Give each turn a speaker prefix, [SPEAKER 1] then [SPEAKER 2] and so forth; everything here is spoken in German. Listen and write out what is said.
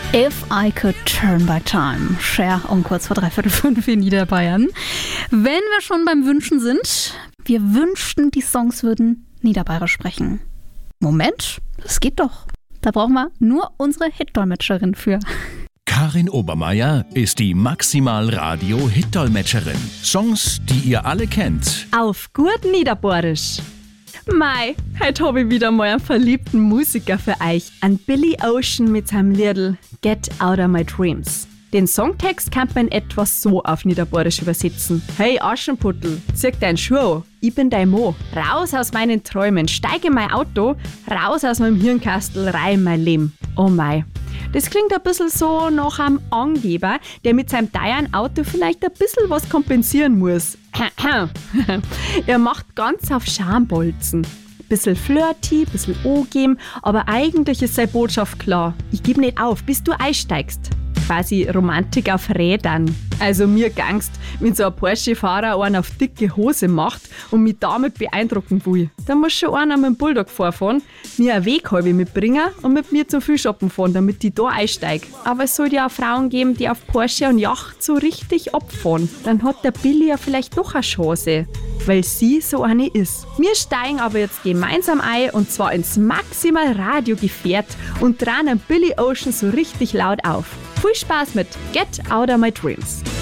[SPEAKER 1] If I Could Turn Back Time. Cher um kurz vor 3:45 in Niederbayern. Wenn wir schon beim Wünschen sind, wir wünschten, die Songs würden Niederbayerisch sprechen. Moment, das geht doch. Da brauchen wir nur unsere Hitdolmetscherin für.
[SPEAKER 2] Karin Obermeier ist die Maximal-Radio-Hit-Dolmetscherin. Songs, die ihr alle kennt.
[SPEAKER 3] Auf gut Niederbayerisch. Mei, heute habe ich wieder mal einen verliebten Musiker für euch. An Billy Ocean mit seinem Liedl Get Out of My Dreams. Den Songtext kann man etwas so auf Niederbayerisch übersetzen. Hey Aschenputtel, zieh dein Schuh an, ich bin dein Mo. Raus aus meinen Träumen, steige in mein Auto, raus aus meinem Hirnkastel, rein mein Leben. Oh mei. Das klingt ein bisschen so nach einem Angeber, der mit seinem teuren Auto vielleicht ein bisschen was kompensieren muss. Er macht ganz auf Schambolzen. Bisschen flirty, bisschen angeben, aber eigentlich ist seine Botschaft klar. Ich gebe nicht auf, bis du einsteigst. Quasi Romantik auf Rädern. Also mir gangst, wenn so ein Porsche-Fahrer einen auf dicke Hose macht und mich damit beeindrucken will. Da muss schon einer mit dem Bulldog vorfahren, mir eine Weghalbe mitbringen und mit mir zum Frühshoppen fahren, damit ich da einsteige. Aber es soll ja auch Frauen geben, die auf Porsche und Yacht so richtig abfahren. Dann hat der Billy ja vielleicht doch eine Chance, weil sie so eine ist. Wir steigen aber jetzt gemeinsam ein und zwar ins Maximal-Radio-Gefährt und drehen Billy Ocean so richtig laut auf. Viel Spaß mit Get Out of My Dreams.